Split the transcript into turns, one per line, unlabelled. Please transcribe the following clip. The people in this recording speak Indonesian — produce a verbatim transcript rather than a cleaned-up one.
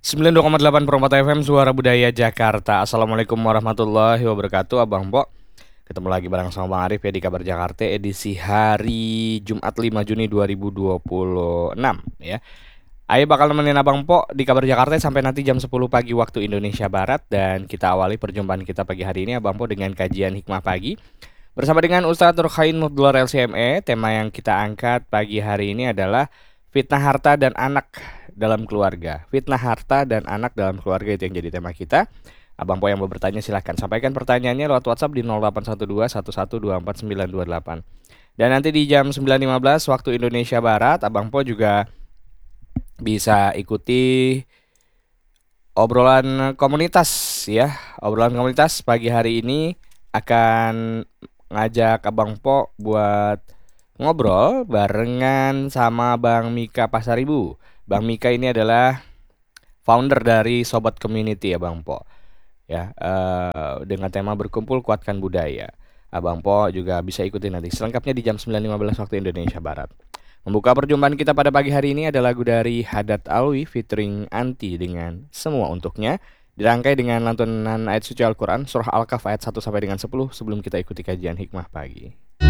sembilan puluh dua koma delapan Permata F M Suara Budaya Jakarta. Assalamualaikum warahmatullahi wabarakatuh, Abang Po. Ketemu lagi bareng sama Bang Arif ya di Kabar Jakarta edisi hari Jumat lima Juni dua ribu dua puluh enam ya. Ayo bakal nemenin Abang Po di Kabar Jakarta sampai nanti jam sepuluh pagi waktu Indonesia Barat. Dan kita awali perjumpaan kita pagi hari ini Abang Po dengan kajian hikmah pagi bersama dengan Ustadz Nurkhain Nurdullah L C M E. Tema yang kita angkat pagi hari ini adalah fitnah harta dan anak dalam keluarga. Fitnah harta dan anak dalam keluarga, itu yang jadi tema kita. Abang Po yang mau bertanya silahkan sampaikan pertanyaannya lewat WhatsApp di nol delapan satu dua satu satu dua empat sembilan dua delapan. Dan nanti di jam sembilan lima belas waktu Indonesia Barat, Abang Po juga bisa ikuti obrolan komunitas ya. Obrolan komunitas pagi hari ini akan ngajak Abang Po buat ngobrol barengan sama Bang Mika Pasaribu. Bang Mika ini adalah founder dari Sobat Community ya Bang Po. Ya, eh, dengan tema berkumpul kuatkan budaya. Abang Po juga bisa ikuti nanti selengkapnya di jam sembilan lima belas waktu Indonesia Barat. Membuka perjumpaan kita pada pagi hari ini ada lagu dari Haddad Alwi featuring Anti dengan Semua Untuknya. Dirangkai dengan lantunan ayat suci Al-Quran surah Al-Kahf ayat satu sampai dengan sepuluh sebelum kita ikuti kajian hikmah pagi.